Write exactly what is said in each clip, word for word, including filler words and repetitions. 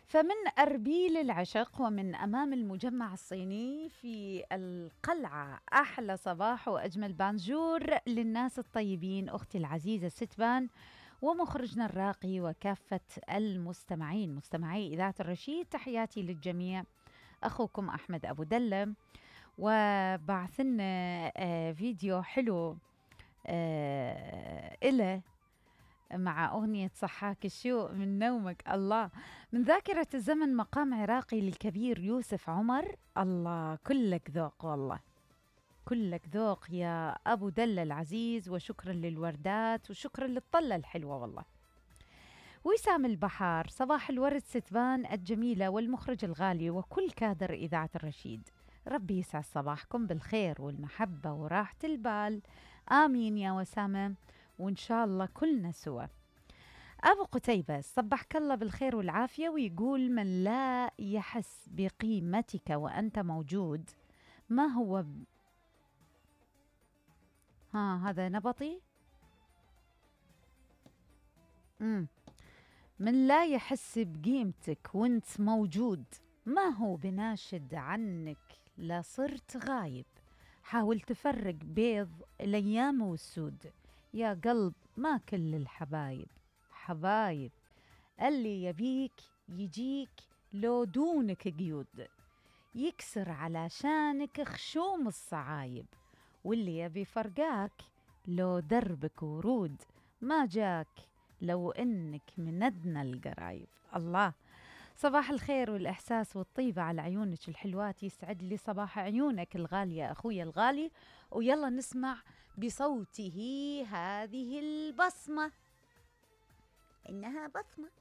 فمن أربيل العشق ومن أمام المجمع الصيني في القلعة، أحلى صباح وأجمل بانجور للناس الطيبين، أختي العزيزة ستبان ومخرجنا الراقي وكافة المستمعين مستمعي إذاعة الرشيد. تحياتي للجميع. أخوكم أحمد أبو دلة، وبعثنا آه فيديو حلو آه إله مع أغنية صحاك الشوق من نومك. الله، من ذاكرة الزمن، مقام عراقي للكبير يوسف عمر. الله، كلك ذوق والله، كلك ذوق يا أبو دلة العزيز، وشكرا للوردات وشكرا للطلة الحلوة والله. وسام البحار، صباح الورد ستبان الجميلة والمخرج الغالي وكل كادر إذاعة الرشيد. ربي يسعد صباحكم بالخير والمحبة وراحة البال، آمين يا وسامة، وإن شاء الله كلنا سوا. أبو قتيبة، صبحك الله بالخير والعافية، ويقول: من لا يحس بقيمتك وأنت موجود ما هو ب... ها هذا نبطي. مم. من لا يحس بقيمتك وانت موجود ما هو بناشد عنك لا صرت غايب. حاول تفرق بيض الأيام والسود، يا قلب ما كل الحبايب حبايب. اللي يبيك يجيك لو دونك قيود، يكسر علشانك خشوم الصعايب. واللي يبي فرقاك لو دربك ورود، ما جاك لو إنك من أدنى القرايب. الله، صباح الخير والإحساس والطيبة على عيونك الحلوات. يسعد لي صباح عيونك الغالية أخوي الغالي. ويلا نسمع بصوته هذه البصمة، إنها بصمة.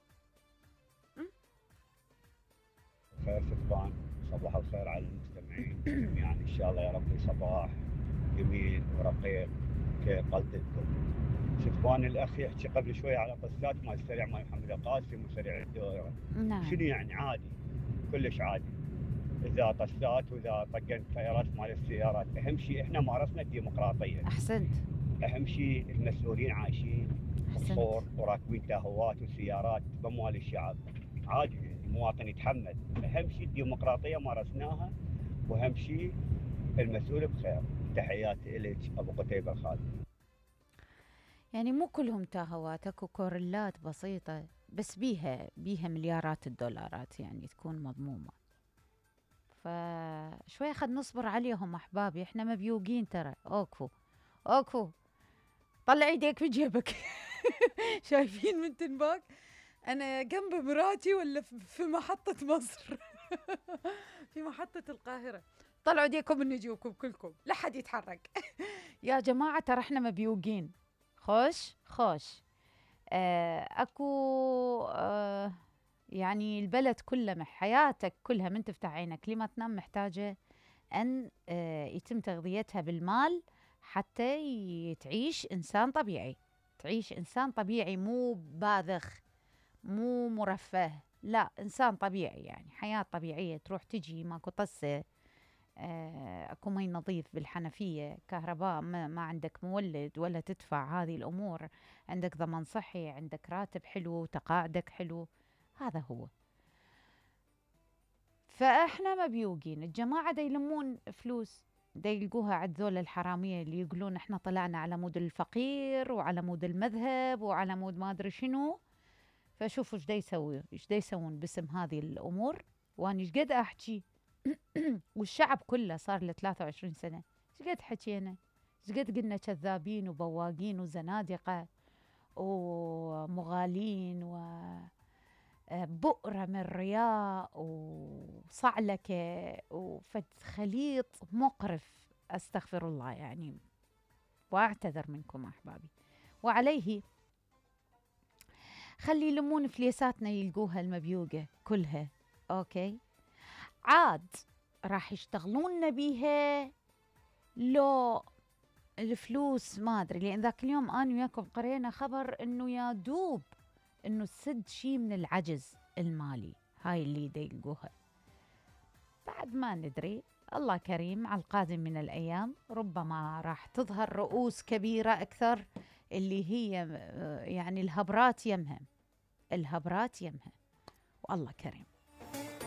خير ستبان، صباح الخير على المستمعين جميعا ان شاء الله. يا ربي صباح جميل ورقيق كقلدكم. ستبان الاخ يحكي قبل شويه على قصات مال السريع مال محمد القاسم وسريع الدوره. نعم. شنو يعني؟ عادي، كلش عادي. اذا طسات واذا طقن تيارات مال السيارات، اهم شيء احنا مارسنا الديمقراطيه. أحسنت. اهم شيء المسؤولين عايشين بقصور وراكبين تهوات وسيارات باموال الشعب. عادي المواطن يتحمل. اهم شيء الديمقراطيه مارسناها، واهم شيء المسؤول بخير. تحياتي لك ابو قتيبه الخالد. يعني مو كلهم تاهوات، اكو كورلات بسيطة بس بيها بيها مليارات الدولارات يعني تكون مضمومة. فشوي خد نصبر عليهم أحبابي، احنا مبيوقين ترى. اوكو اوكو، طلع ايديك في جيبك. شايفين من تنباك انا جنب مراتي ولا في محطة مصر؟ في محطة القاهرة. طلعوا ايديكم من نجوكم كلكم، لا حد يتحرك. يا جماعة ترى احنا مبيوقين. خوش خوش. آه اكو آه يعني البلد كلها، حياتك كلها من تفتح عينك لما تنام محتاجة أن آه يتم تغذيتها بالمال حتى تعيش إنسان طبيعي. تعيش إنسان طبيعي، مو باذخ، مو مرفه، لا إنسان طبيعي، يعني حياة طبيعية تروح تجي، ماكو طسة، آه، اكو مي نظيف بالحنفية، كهرباء، ما, ما عندك مولد ولا تدفع هذه الأمور، عندك ضمان صحي، عندك راتب حلو، تقاعدك حلو. هذا هو. فاحنا مبيوقين. الجماعة دا يلمون فلوس، دا يلقوها عند ذول الحرامية اللي يقولون احنا طلعنا على مود الفقير وعلى مود المذهب وعلى مود ما ادري شنو. فشوفوا ايش دا يسوي ايش دا يسوون باسم هذه الأمور. واني ايش قد احكي والشعب كله صار له ثلاثة وعشرين سنة، ايش قد حكينا، ايش قد قلنا كذابين وبواقين وزنادقة ومغالين وبؤرة من رياء وصعلكة وفد خليط مقرف. استغفر الله يعني، واعتذر منكم احبابي. وعليه خلي يلمون فليساتنا يلقوها المبيوقة كلها. اوكي، عاد راح يشتغلون بيها لو الفلوس ما ادري. لان ذاك اليوم انا وياكم قرينا خبر انه يا دوب انه تسد شيء من العجز المالي هاي اللي دا يلقوها. بعد ما ندري، الله كريم، على القادم من الايام ربما راح تظهر رؤوس كبيرة اكثر، اللي هي يعني الهبرات يمها، الهبرات يمها، والله كريم.